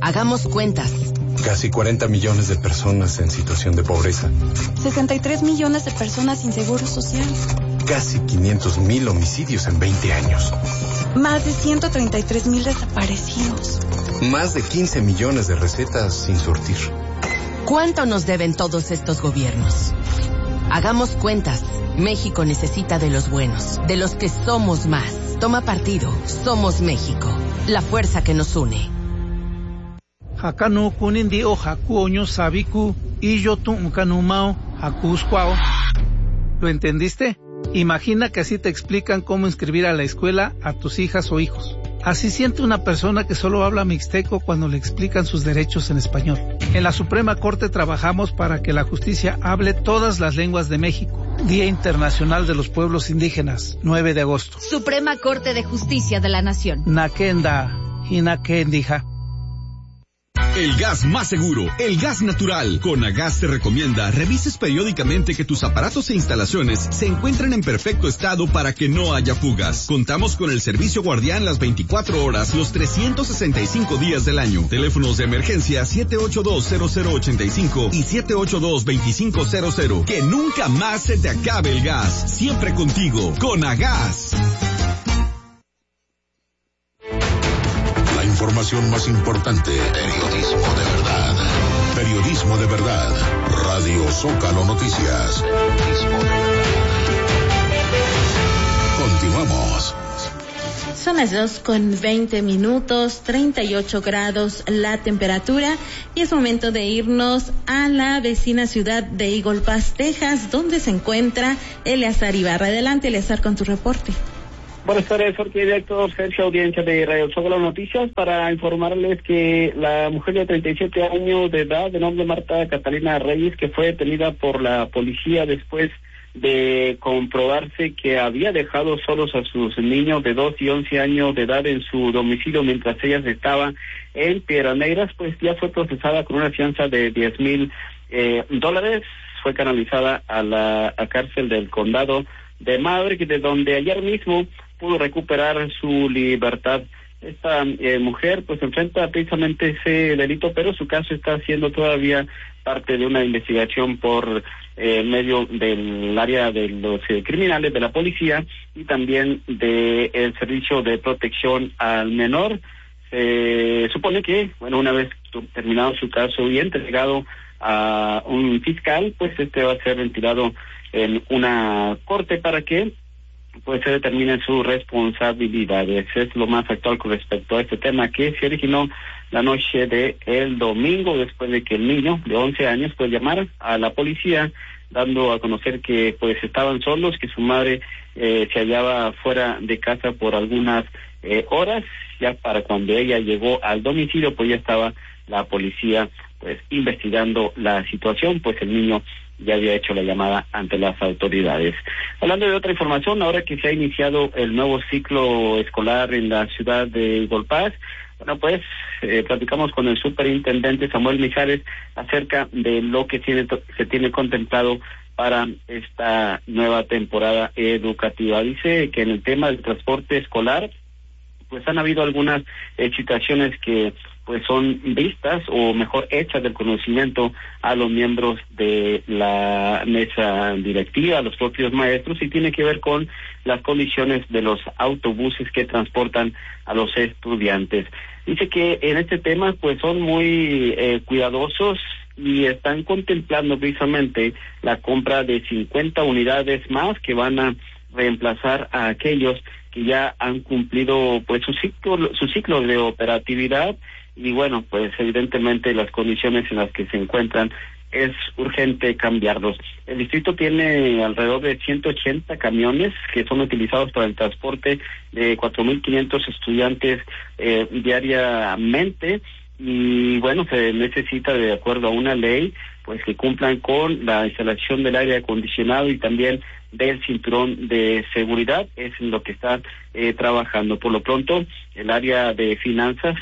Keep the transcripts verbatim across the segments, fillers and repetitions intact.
Hagamos cuentas. Casi cuarenta millones de personas en situación de pobreza. sesenta y tres millones de personas sin seguro social. Casi quinientos mil homicidios en veinte años. Más de ciento treinta y tres mil desaparecidos. Más de quince millones de recetas sin surtir. ¿Cuánto nos deben todos estos gobiernos? Hagamos cuentas. México necesita de los buenos, de los que somos más. Toma partido. Somos México. La fuerza que nos une. Hakanu kunindi o haku oño sabiku y yo tum kanumao hakusquao. ¿Lo entendiste? Imagina que así te explican cómo inscribir a la escuela a tus hijas o hijos. Así siente una persona que solo habla mixteco cuando le explican sus derechos en español. En la Suprema Corte trabajamos para que la justicia hable todas las lenguas de México. Día Internacional de los Pueblos Indígenas, nueve de agosto. Suprema Corte de Justicia de la Nación. Nakenda, Hinakendija. El gas más seguro, el gas natural. Conagas te recomienda revises periódicamente que tus aparatos e instalaciones se encuentren en perfecto estado para que no haya fugas. Contamos con el servicio guardián las veinticuatro horas, los trescientos sesenta y cinco días del año. Teléfonos de emergencia siete ocho dos cero cero ocho cinco y siete ocho dos dos cinco cero cero. Que nunca más se te acabe el gas. Siempre contigo, Conagas. Información más importante. Periodismo de verdad. Periodismo de verdad. Radio Zócalo Noticias. Periodismo de verdad. Continuamos. Son las dos con veinte minutos, treinta y ocho grados la temperatura, y es momento de irnos a la vecina ciudad de Eagle Pass, Texas, donde se encuentra Eleazar Ibarra. Adelante, Eleazar, con tu reporte. Buenas tardes, soy director Sergio Audiencia de Radio Zócalo Noticias, para informarles que la mujer de treinta y siete años de edad, de nombre Marta Catalina Reyes, que fue detenida por la policía después de comprobarse que había dejado solos a sus niños de dos y once años de edad en su domicilio mientras ellas estaban en Piedras Negras, pues ya fue procesada con una fianza de diez mil eh, dólares. Fue canalizada a la a cárcel del condado de Maverick, de donde ayer mismo pudo recuperar su libertad. Esta eh, mujer pues enfrenta precisamente ese delito, pero su caso está siendo todavía parte de una investigación por eh, medio del área de los eh, criminales de la policía y también de el servicio de protección al menor. Se supone que, bueno, una vez terminado su caso y entregado a un fiscal, pues este va a ser ventilado en una corte para que pues se determinen sus responsabilidades. Es lo más actual con respecto a este tema, que se originó la noche de el domingo, después de que el niño de once años pues llamara a la policía dando a conocer que pues estaban solos, que su madre eh, se hallaba fuera de casa por algunas eh, horas. Ya para cuando ella llegó al domicilio pues ya estaba la policía pues investigando la situación, pues el niño ya había hecho la llamada ante las autoridades. Hablando de otra información, ahora que se ha iniciado el nuevo ciclo escolar en la ciudad de Eagle Pass, bueno, pues eh, platicamos con el superintendente Samuel Mijares acerca de lo que tiene se tiene contemplado para esta nueva temporada educativa. Dice que en el tema del transporte escolar, pues han habido algunas eh, situaciones que pues son vistas o mejor hechas del conocimiento a los miembros de la mesa directiva, a los propios maestros, y tiene que ver con las condiciones de los autobuses que transportan a los estudiantes. Dice que en este tema pues son muy eh, cuidadosos y están contemplando precisamente la compra de cincuenta unidades más que van a reemplazar a aquellos que ya han cumplido pues su ciclo, su ciclo de operatividad. Y bueno, pues evidentemente las condiciones en las que se encuentran es urgente cambiarlos. El distrito tiene alrededor de ciento ochenta camiones que son utilizados para el transporte de cuatro mil quinientos estudiantes eh, diariamente, y bueno, se necesita, de acuerdo a una ley, pues que cumplan con la instalación del aire acondicionado y también del cinturón de seguridad. Es en lo que están eh, trabajando. Por lo pronto, el área de finanzas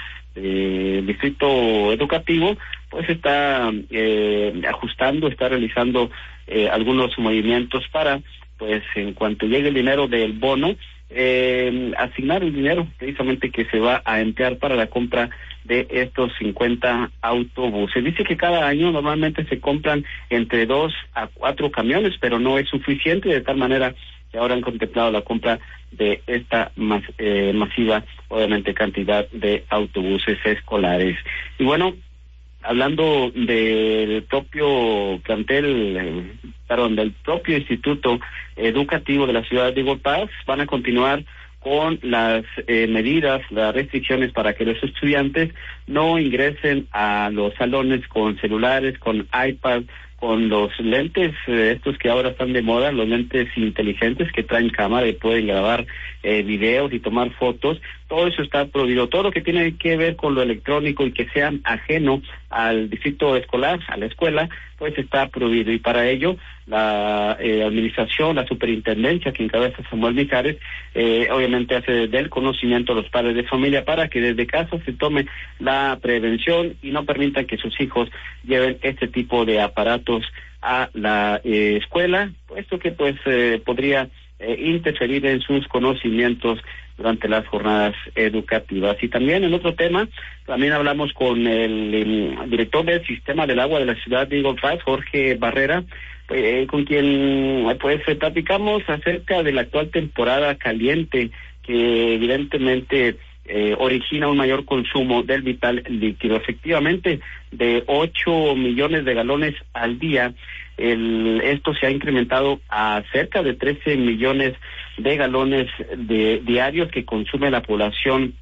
del distrito educativo pues está eh, ajustando, está realizando eh, algunos movimientos para, pues en cuanto llegue el dinero del bono, eh, asignar el dinero precisamente que se va a emplear para la compra de estos cincuenta autobuses. Dice que cada año normalmente se compran entre dos a cuatro camiones, pero no es suficiente, de tal manera que ahora han contemplado la compra de esta mas, eh, masiva, obviamente, cantidad de autobuses escolares. Y bueno, hablando del propio plantel, eh, perdón, del propio Instituto Educativo de la ciudad de Eagle Pass, van a continuar con las eh, medidas, las restricciones para que los estudiantes no ingresen a los salones con celulares, con iPad, con los lentes, eh, estos que ahora están de moda, los lentes inteligentes que traen cámara y pueden grabar eh, videos y tomar fotos. Todo eso está prohibido. Todo lo que tiene que ver con lo electrónico y que sea ajeno al distrito escolar, a la escuela, pues está prohibido. Y para ello, la eh, administración, la superintendencia que encabeza Samuel Mijares, eh, obviamente hace del conocimiento a los padres de familia para que desde casa se tome la prevención y no permitan que sus hijos lleven este tipo de aparatos a la eh, escuela, puesto que pues eh, podría eh, interferir en sus conocimientos durante las jornadas educativas. Y también en otro tema, también hablamos con el, el director del Sistema del Agua de la ciudad de Eagle Pass, Jorge Barrera, eh, con quien pues platicamos acerca de la actual temporada caliente, que evidentemente eh, origina un mayor consumo del vital líquido. Efectivamente, de ocho millones de galones al día, el, esto se ha incrementado a cerca de trece millones de galones de diarios que consume la población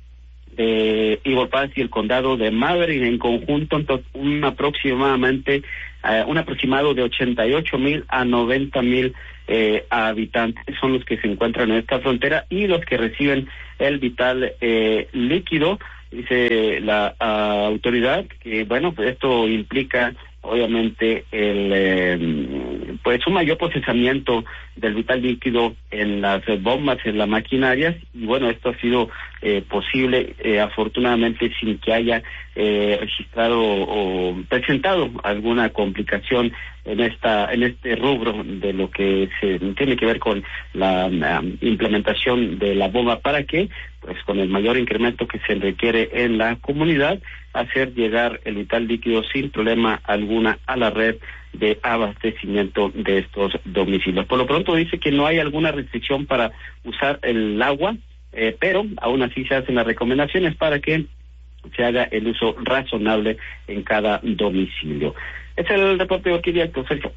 de Eagle Pass y el condado de Maverick en conjunto, entonces, un aproximadamente uh, un aproximado de ochenta y ocho mil a noventa mil eh, habitantes son los que se encuentran en esta frontera y los que reciben el vital eh, líquido. Dice la uh, autoridad que bueno, pues esto implica obviamente el eh, pues un mayor procesamiento del vital líquido en las bombas, en las maquinarias, y bueno, esto ha sido eh, posible eh, afortunadamente sin que haya eh, registrado o presentado alguna complicación en esta en este rubro de lo que se tiene que ver con la um, implementación de la bomba, para que pues con el mayor incremento que se requiere en la comunidad, hacer llegar el vital líquido sin problema alguna a la red de abastecimiento de estos domicilios. Por lo pronto dice que no hay alguna restricción para usar el agua, eh, pero aún así se hacen las recomendaciones para que se haga el uso razonable en cada domicilio. Es el reporte de aquí directo, Sergio.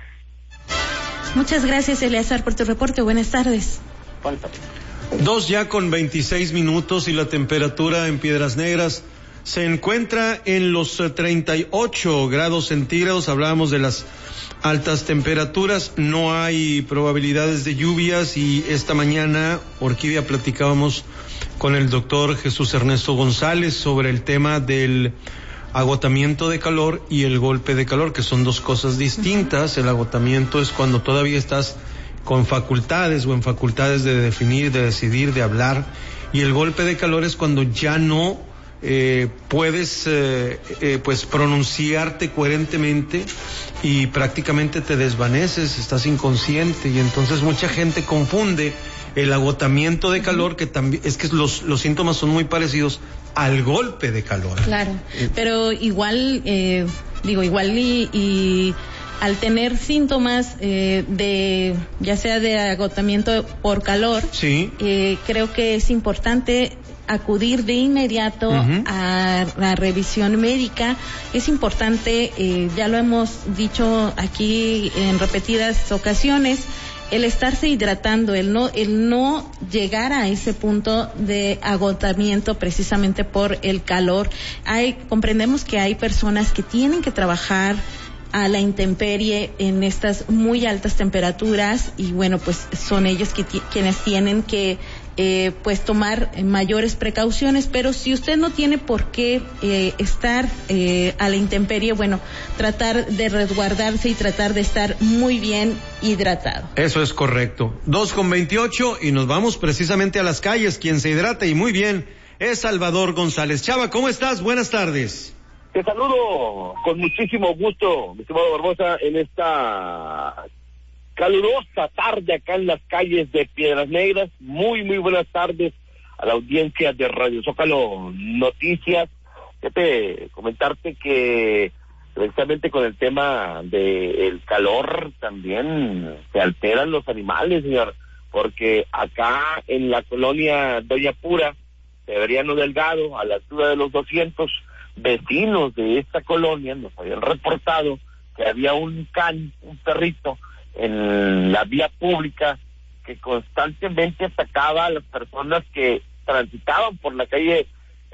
Muchas gracias, Eleazar, por tu reporte. Buenas tardes. Buenas tardes. Dos ya con veintiséis minutos y la temperatura en Piedras Negras se encuentra en los treinta y ocho grados centígrados. Hablábamos de las altas temperaturas, no hay probabilidades de lluvias, y esta mañana, Orquídea, platicábamos con el doctor Jesús Ernesto González sobre el tema del agotamiento de calor y el golpe de calor, que son dos cosas distintas. El agotamiento es cuando todavía estás con facultades o en facultades de definir, de decidir, de hablar, y el golpe de calor es cuando ya no eh, puedes eh, eh, pues pronunciarte coherentemente y prácticamente te desvaneces, estás inconsciente, y entonces mucha gente confunde el agotamiento de calor, que también es que los los síntomas son muy parecidos al golpe de calor. Claro, pero igual eh, digo igual y, y al tener síntomas eh, de ya sea de agotamiento por calor, sí, eh, creo que es importante acudir de inmediato uh-huh. a la revisión médica. Es importante, eh, ya lo hemos dicho aquí en repetidas ocasiones, el estarse hidratando, el no, el no llegar a ese punto de agotamiento precisamente por el calor. Hay, comprendemos que hay personas que tienen que trabajar a la intemperie en estas muy altas temperaturas, y bueno, pues son ellos que t- quienes tienen que eh, pues tomar mayores precauciones, pero si usted no tiene por qué eh, estar eh, a la intemperie, bueno, tratar de resguardarse y tratar de estar muy bien hidratado. Eso es correcto. Dos con veintiocho y nos vamos precisamente a las calles. Quien se hidrata y muy bien es Salvador González. Chava, ¿cómo estás? Buenas tardes. Te saludo con muchísimo gusto, mi estimado Barbosa, en esta calurosa tarde acá en las calles de Piedras Negras. Muy, muy buenas tardes a la audiencia de Radio Zócalo Noticias. Fíjate, comentarte que precisamente con el tema del calor también se alteran los animales, señor, porque acá en la colonia Doña Pura, Severiano Delgado, a la altura de los doscientos, vecinos de esta colonia nos habían reportado que había un can, un perrito, en la vía pública que constantemente atacaba a las personas que transitaban por la calle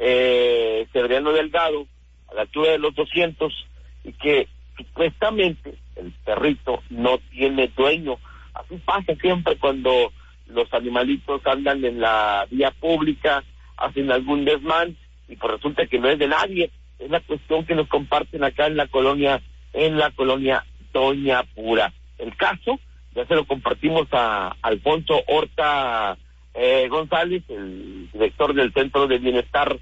eh, Severiano Delgado, a la altura de los doscientos, y que supuestamente el perrito no tiene dueño. Así pasa siempre cuando los animalitos andan en la vía pública, hacen algún desmán, y pues resulta que no es de nadie. Es la cuestión que nos comparten acá en la colonia, en la colonia Doña Pura. El caso, ya se lo compartimos a Alfonso Horta eh, González, el director del Centro de Bienestar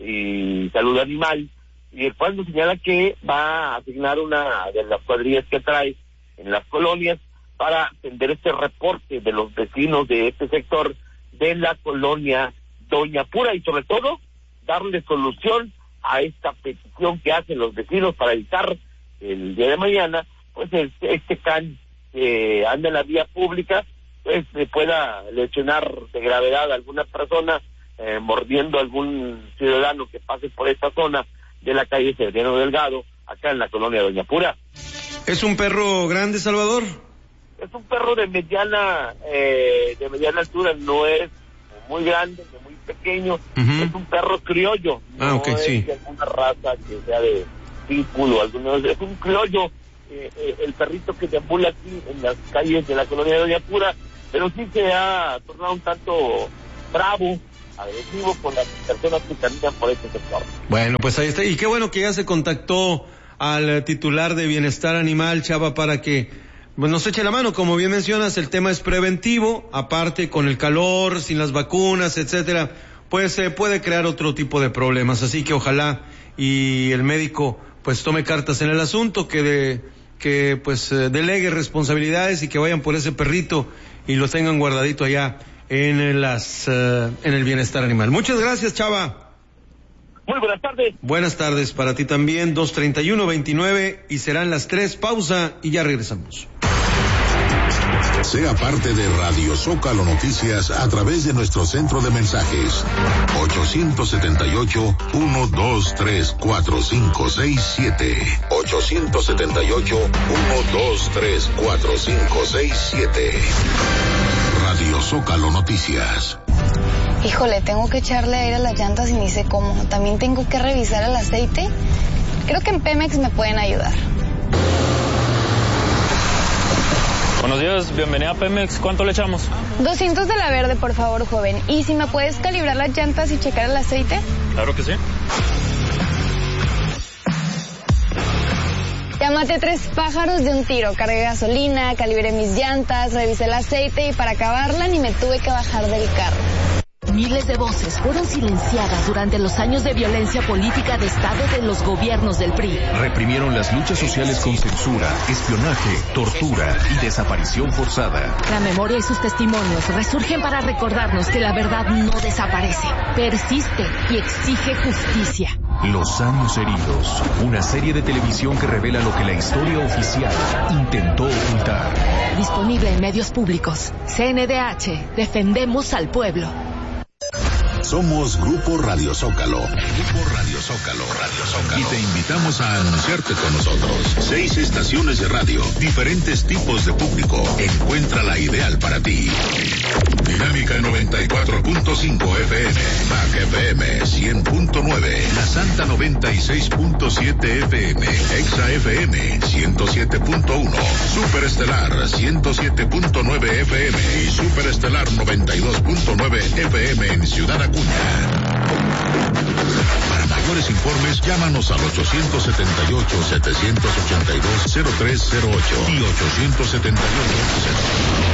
y Salud Animal, y el cual nos señala que va a asignar una de las cuadrillas que trae en las colonias para atender este reporte de los vecinos de este sector de la colonia Doña Pura, y sobre todo darle solución a esta petición que hacen los vecinos para evitar el día de mañana pues este, este can que anda en la vía pública pues se pueda lesionar de gravedad a alguna persona eh, mordiendo a algún ciudadano que pase por esta zona de la calle Severiano Delgado, acá en la colonia Doña Pura. ¿Es un perro grande, Salvador? Es un perro de mediana eh, de mediana altura, no es muy grande, ni muy pequeño, uh-huh. Es un perro criollo, ah, no okay, es sí. de alguna raza que sea de pitbull o alguno, es un criollo, eh, eh, el perrito que deambula aquí en las calles de la colonia de Doña Pura, pero sí se ha tornado un tanto bravo, agresivo con las personas que caminan por este sector. Bueno, pues ahí está, y qué bueno que ya se contactó al titular de Bienestar Animal, Chava, para que pues, nos eche la mano. Como bien mencionas, el tema es preventivo, aparte con el calor, sin las vacunas, etcétera, pues se eh, puede crear otro tipo de problemas, así que ojalá y el médico pues tome cartas en el asunto, que de, que pues eh, delegue responsabilidades y que vayan por ese perrito y lo tengan guardadito allá en las uh, en el Bienestar Animal. Muchas gracias, Chava. Muy buenas tardes. Buenas tardes para ti también. Dos treinta y uno veintinueve y serán las tres. Pausa y ya regresamos. Sea parte de Radio Zócalo Noticias a través de nuestro centro de mensajes ochocientos setenta y ocho, ciento veintitrés, cuarenta y cinco sesenta y siete ochocientos setenta y ocho, ciento veintitrés, cuarenta y cinco sesenta y siete. Radio Zócalo Noticias. Híjole, tengo que echarle aire a las llantas y ni sé cómo. También tengo que revisar el aceite. Creo que en Pemex me pueden ayudar. Buenos días, bienvenida a Pemex. ¿Cuánto le echamos? doscientos de la verde, por favor, joven. ¿Y si me puedes calibrar las llantas y checar el aceite? Claro que sí. Ya maté tres pájaros de un tiro. Cargué gasolina, calibré mis llantas, revisé el aceite y para acabarla ni me tuve que bajar del carro. Miles de voces fueron silenciadas durante los años de violencia política de Estado de los gobiernos del P R I. Reprimieron las luchas sociales con censura, espionaje, tortura y desaparición forzada. La memoria y sus testimonios resurgen para recordarnos que la verdad no desaparece, persiste y exige justicia. Los años heridos, una serie de televisión que revela lo que la historia oficial intentó ocultar. Disponible en medios públicos. C N D H, defendemos al pueblo. Somos Grupo Radio Zócalo. Grupo Radio Zócalo, Radio Zócalo. Y te invitamos a anunciarte con nosotros. Seis estaciones de radio, diferentes tipos de público. Encuentra la ideal para ti. Dinámica noventa y cuatro punto cinco F M, Mac F M cien punto nueve, La Santa noventa y seis punto siete F M, Exa F M ciento siete punto uno, Superestelar ciento siete punto nueve F M y Superestelar noventa y dos punto nueve F M en Ciudad Acuña. Para mayores informes, llámanos al ochocientos setenta y ocho, setecientos ochenta y dos, cero tres cero ocho y ochocientos setenta y ocho.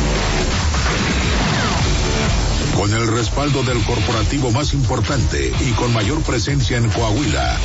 Con el respaldo del corporativo más importante y con mayor presencia en Coahuila.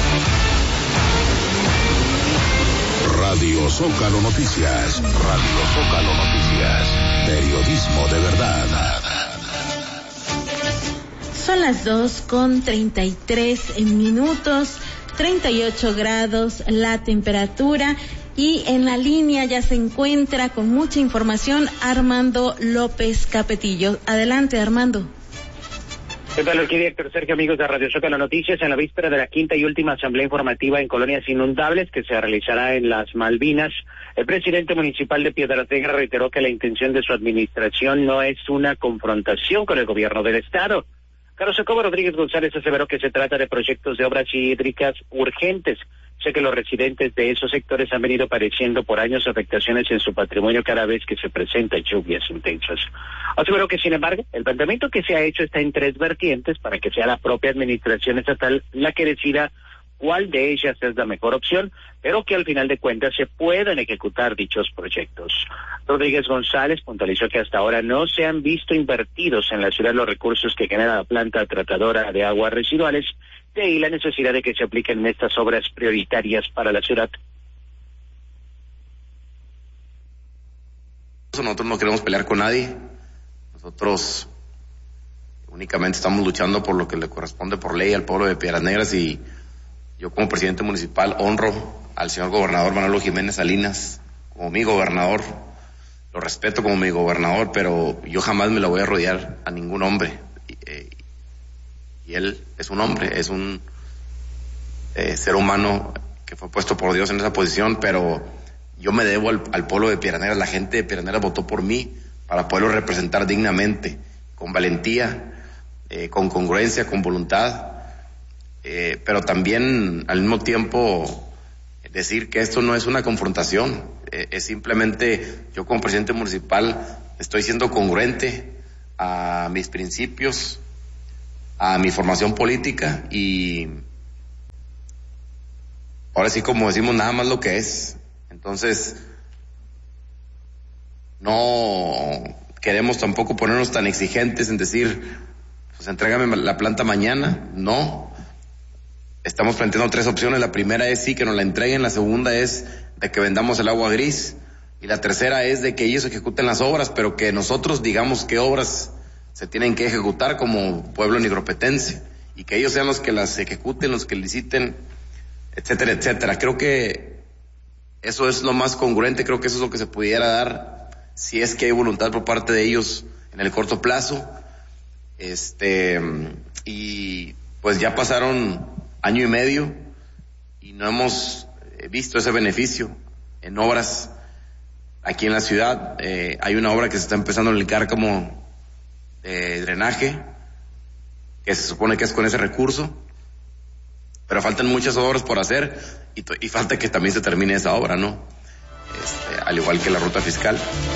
Radio Zócalo Noticias. Radio Zócalo Noticias. Periodismo de verdad. Son las dos con treinta y tres minutos, treinta y ocho grados la temperatura. Y en la línea ya se encuentra con mucha información Armando López Capetillo. Adelante, Armando. ¿Qué tal, aquí director Sergio, amigos de Radio Zócalo Noticias? En la víspera de la quinta y última asamblea informativa en colonias inundables que se realizará en las Malvinas, el presidente municipal de Piedras Negras reiteró que la intención de su administración no es una confrontación con el gobierno del estado. Carlos Jacobo Rodríguez González aseveró que se trata de proyectos de obras hídricas urgentes, ya que los residentes de esos sectores han venido padeciendo por años afectaciones en su patrimonio cada vez que se presentan lluvias intensas. Aseveró que, sin embargo, el planteamiento que se ha hecho está en tres vertientes para que sea la propia administración estatal la que decida cuál de ellas es la mejor opción, pero que al final de cuentas se puedan ejecutar dichos proyectos. Rodríguez González puntualizó que hasta ahora no se han visto invertidos en la ciudad los recursos que genera la planta tratadora de aguas residuales, de ahí la necesidad de que se apliquen estas obras prioritarias para la ciudad. Nosotros no queremos pelear con nadie, nosotros únicamente estamos luchando por lo que le corresponde por ley al pueblo de Piedras Negras, y yo como presidente municipal honro al señor gobernador Manolo Jiménez Salinas como mi gobernador, lo respeto como mi gobernador, pero yo jamás me lo voy a rodear a ningún hombre. Y, eh, y él es un hombre, es un eh, ser humano que fue puesto por Dios en esa posición, pero yo me debo al, al pueblo de Piedras Negras. La gente de Piedras Negras votó por mí para poderlo representar dignamente, con valentía, eh, con congruencia, con voluntad, eh, pero también al mismo tiempo decir que esto no es una confrontación, eh, es simplemente yo como presidente municipal estoy siendo congruente a mis principios, a mi formación política, y ahora sí, como decimos, nada más lo que es. Entonces no queremos tampoco ponernos tan exigentes en decir, pues entrégame la planta mañana. No, estamos planteando tres opciones. La primera es sí, que nos la entreguen. La segunda es de que vendamos el agua gris, y la tercera es de que ellos ejecuten las obras, pero que nosotros digamos qué obras se tienen que ejecutar como pueblo nigropetense, y que ellos sean los que las ejecuten, los que liciten, etcétera, etcétera. Creo que eso es lo más congruente, creo que eso es lo que se pudiera dar si es que hay voluntad por parte de ellos en el corto plazo. Este, y pues ya pasaron año y medio y no hemos visto ese beneficio en obras aquí en la ciudad. Eh, hay una obra que se está empezando en el Cárcamo de drenaje, que se supone que es con ese recurso, pero faltan muchas obras por hacer, y, y falta que también se termine esa obra, ¿no? Este, al igual que la ruta fiscal.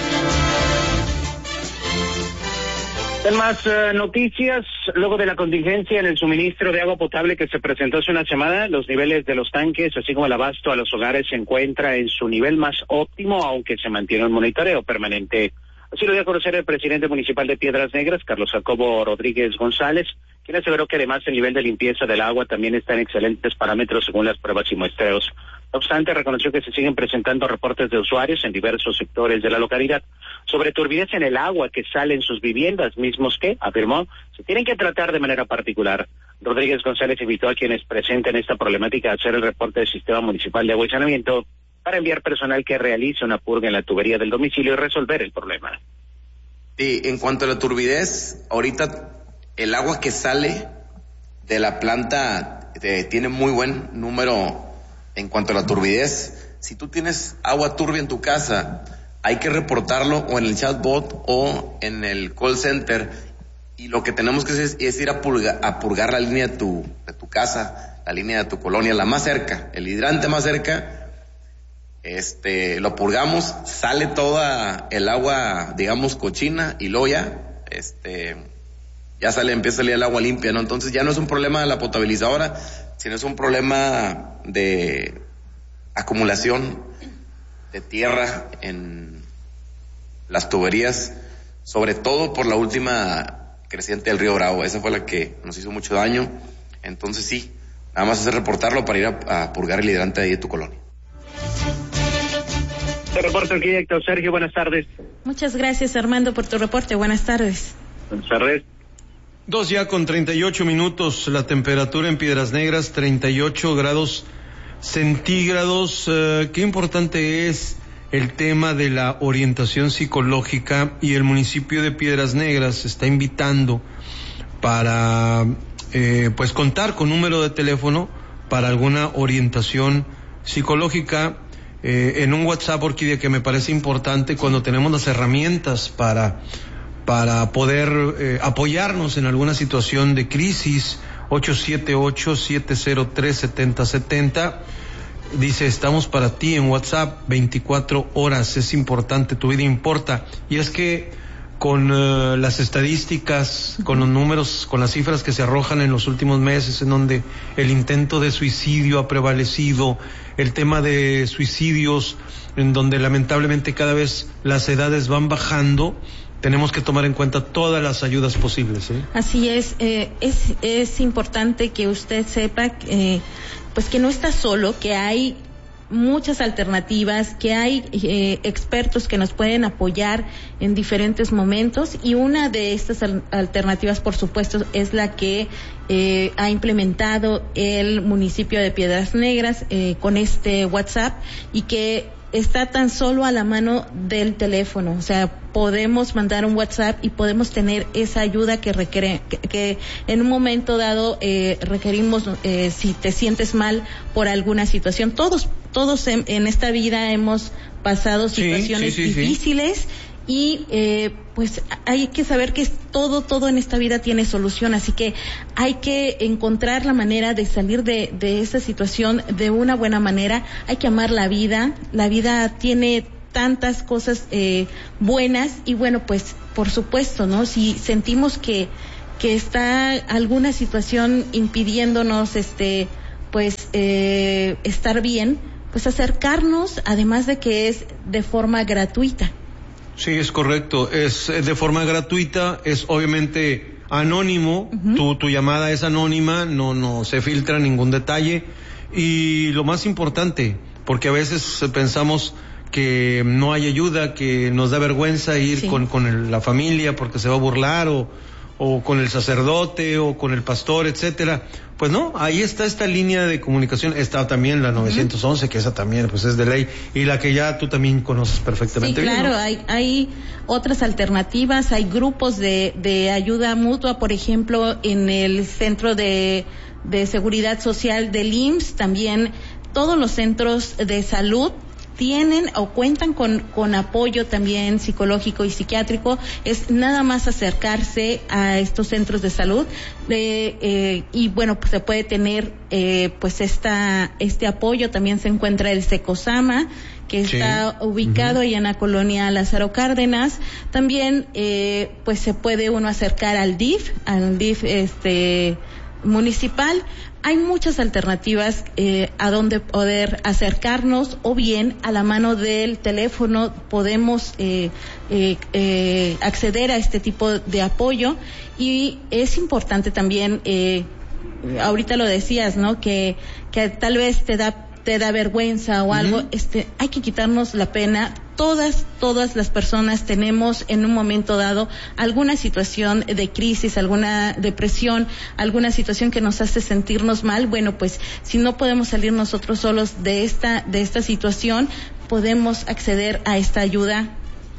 En más uh, noticias, luego de la contingencia en el suministro de agua potable que se presentó hace una semana, los niveles de los tanques, así como el abasto a los hogares, se encuentra en su nivel más óptimo, aunque se mantiene un monitoreo permanente. Así lo dio a conocer el presidente municipal de Piedras Negras, Carlos Jacobo Rodríguez González, quien aseveró que además el nivel de limpieza del agua también está en excelentes parámetros según las pruebas y muestreos. No obstante, reconoció que se siguen presentando reportes de usuarios en diversos sectores de la localidad sobre turbidez en el agua que sale en sus viviendas, mismos que, afirmó, se tienen que tratar de manera particular. Rodríguez González invitó a quienes presenten esta problemática a hacer el reporte del Sistema Municipal de Agua y Saneamiento para enviar personal que realice una purga en la tubería del domicilio y resolver el problema. Sí, en cuanto a la turbidez, ahorita el agua que sale de la planta eh, tiene muy buen número en cuanto a la turbidez. Si tú tienes agua turbia en tu casa, hay que reportarlo o en el chatbot o en el call center, y lo que tenemos que hacer es, es ir a, purga, a purgar la línea de tu, de tu casa, la línea de tu colonia, la más cerca, el hidrante más cerca. Este, lo purgamos, sale toda el agua, digamos, cochina, y luego ya, este, ya sale, empieza a salir el agua limpia, ¿no? Entonces ya no es un problema de la potabilizadora, sino es un problema de acumulación de tierra en las tuberías, sobre todo por la última creciente del río Bravo. Esa fue la que nos hizo mucho daño. Entonces sí, nada más es reportarlo para ir a, a purgar el hidrante ahí de tu colonia. Te reporto aquí, director Sergio, buenas tardes. Muchas gracias, Armando, por tu reporte. Buenas tardes. Buenas tardes. Dos ya con treinta y ocho minutos, la temperatura en Piedras Negras, treinta y ocho grados centígrados. Eh, qué importante es el tema de la orientación psicológica, y el municipio de Piedras Negras está invitando para eh, pues contar con número de teléfono para alguna orientación psicológica eh, en un WhatsApp, Orquídea, que me parece importante cuando tenemos las herramientas para para poder eh, apoyarnos en alguna situación de crisis. Ocho siete ocho, siete cero tres, siete cero siete cero. Dice, estamos para ti en WhatsApp veinticuatro horas, es importante, tu vida importa. Y es que con uh, las estadísticas, con los números, con las cifras que se arrojan en los últimos meses, en donde el intento de suicidio ha prevalecido, el tema de suicidios, en donde lamentablemente cada vez las edades van bajando, tenemos que tomar en cuenta todas las ayudas posibles, ¿eh? Así es, eh, es, es importante que usted sepa eh, pues que no está solo, que hay muchas alternativas, que hay eh, expertos que nos pueden apoyar en diferentes momentos, y una de estas al- alternativas, por supuesto, es la que eh, ha implementado el municipio de Piedras Negras eh, con este WhatsApp, y que está tan solo a la mano del teléfono. O sea, podemos mandar un WhatsApp y podemos tener esa ayuda que requiere, que, que en un momento dado eh, requerimos, eh, si te sientes mal por alguna situación. Todos, todos en, en esta vida hemos pasado situaciones sí, sí, sí, difíciles. Sí. Y eh, pues hay que saber que todo, todo en esta vida tiene solución, así que hay que encontrar la manera de salir de, de esa situación de una buena manera. Hay que amar la vida, la vida tiene tantas cosas eh, buenas, y bueno, pues por supuesto, ¿no? Si sentimos que, que está alguna situación impidiéndonos, este, pues eh, estar bien, pues acercarnos, además de que es de forma gratuita. Sí, es correcto, es de forma gratuita, es obviamente anónimo, uh-huh. tu, tu llamada es anónima, no, no se filtra ningún detalle, y lo más importante, porque a veces pensamos que no hay ayuda, que nos da vergüenza ir sí. con, con el, la familia porque se va a burlar, o, o con el sacerdote, o con el pastor, etcétera. Pues no, ahí está esta línea de comunicación, está también la novecientos once, uh-huh. que esa también pues es de ley, y la que ya tú también conoces perfectamente. Sí, claro, bien, ¿no? hay, hay otras alternativas, hay grupos de, de ayuda mutua, por ejemplo, en el Centro de, de Seguridad Social del I M S S, también todos los centros de salud tienen o cuentan con, con apoyo también psicológico y psiquiátrico. Es nada más acercarse a estos centros de salud, eh, eh, y bueno, pues se puede tener eh, pues esta este apoyo. También se encuentra el Secosama, que sí. está ubicado uh-huh. ahí en la colonia Lázaro Cárdenas. También eh, pues se puede uno acercar al D I F, al D I F este municipal. Hay muchas alternativas eh, a donde poder acercarnos, o bien a la mano del teléfono podemos eh, eh, eh, acceder a este tipo de apoyo. Y es importante también, eh, ahorita lo decías, ¿no? Que, que tal vez te da te da vergüenza o uh-huh. algo, este, hay que quitarnos la pena. Todas, todas las personas tenemos en un momento dado alguna situación de crisis, alguna depresión, alguna situación que nos hace sentirnos mal. Bueno, pues si no podemos salir nosotros solos de esta, de esta situación, podemos acceder a esta ayuda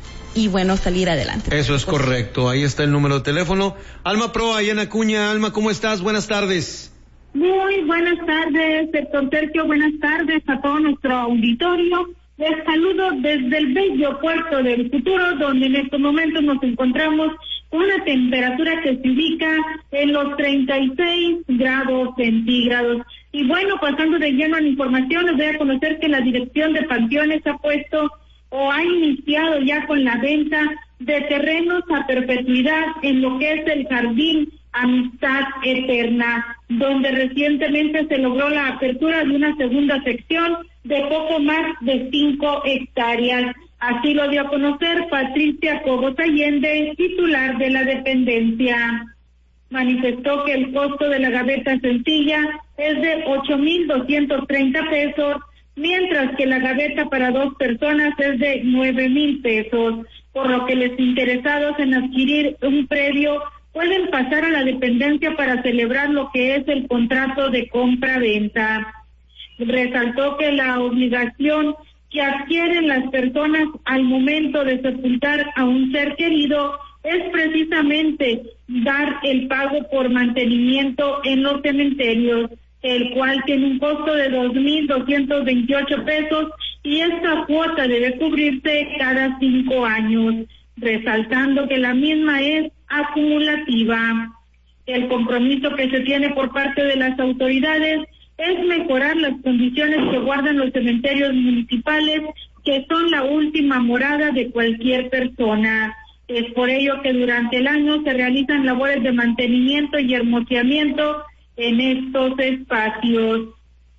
y bueno, salir adelante. Eso es correcto, ahí está el número de teléfono. Alma Pro, allá en Acuña. Alma, ¿cómo estás? Buenas tardes. Muy buenas tardes, doctor Sergio, buenas tardes a todo nuestro auditorio. Les saludo desde el bello puerto del futuro, donde en estos momentos nos encontramos con una temperatura que se ubica en los treinta y seis grados centígrados. Y bueno, pasando de lleno a la información, les voy a conocer que la Dirección de Panteones ha puesto o ha iniciado ya con la venta de terrenos a perpetuidad en lo que es el Jardín Amistad Eterna, donde recientemente se logró la apertura de una segunda sección de poco más de cinco hectáreas. Así lo dio a conocer Patricia Cobos Allende, titular de la dependencia. Manifestó que el costo de la gaveta sencilla es de ocho mil doscientos treinta pesos, mientras que la gaveta para dos personas es de nueve mil pesos, por lo que los interesados en adquirir un predio pueden pasar a la dependencia para celebrar lo que es el contrato de compra-venta. Resaltó que la obligación que adquieren las personas al momento de sepultar a un ser querido es precisamente dar el pago por mantenimiento en los cementerios, el cual tiene un costo de dos mil doscientos veintiocho pesos y esta cuota debe cubrirse cada cinco años, resaltando que la misma es acumulativa. El compromiso que se tiene por parte de las autoridades es mejorar las condiciones que guardan los cementerios municipales, que son la última morada de cualquier persona. Es por ello que durante el año se realizan labores de mantenimiento y hermoseamiento en estos espacios.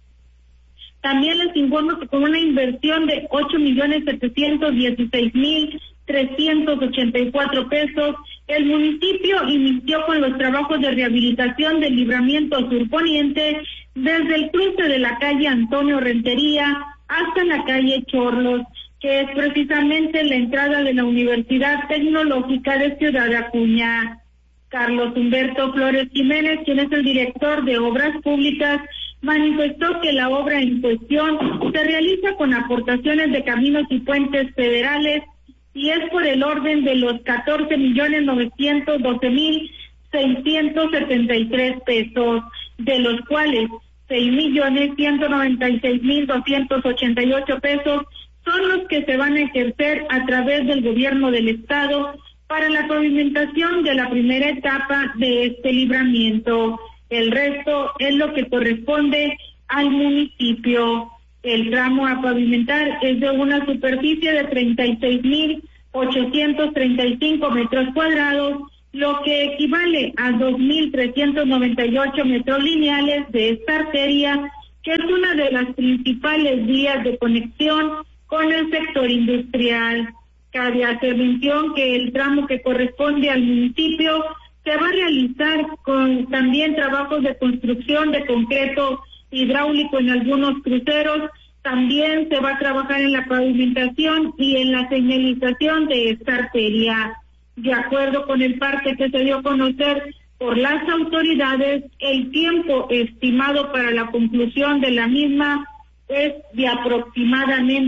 También les informo que con una inversión de ocho millones setecientos dieciséis mil trescientos ochenta y cuatro pesos, el municipio inició con los trabajos de rehabilitación del libramiento surponiente desde el cruce de la calle Antonio Rentería hasta la calle Chorlos, que es precisamente la entrada de la Universidad Tecnológica de Ciudad Acuña. Carlos Humberto Flores Jiménez, quien es el director de Obras Públicas, manifestó que la obra en cuestión se realiza con aportaciones de caminos y puentes federales y es por el orden de los catorce millones novecientos doce mil seiscientos setenta y tres pesos, de los cuales seis millones ciento noventa y seis mil doscientos ochenta y ocho pesos son los que se van a ejercer a través del gobierno del estado para la pavimentación de la primera etapa de este libramiento. El resto es lo que corresponde al municipio. El tramo a pavimentar es de una superficie de treinta y seis mil ochocientos treinta y cinco metros cuadrados, lo que equivale a dos mil trescientos noventa y ocho metros lineales de esta arteria, que es una de las principales vías de conexión con el sector industrial. Cabe hacer mención que el tramo que corresponde al municipio se va a realizar con también trabajos de construcción de concreto hidráulico en algunos cruceros. También se va a trabajar en la pavimentación y en la señalización de esta arteria. De acuerdo con el parte que se dio a conocer por las autoridades, el tiempo estimado para la conclusión de la misma es de aproximadamente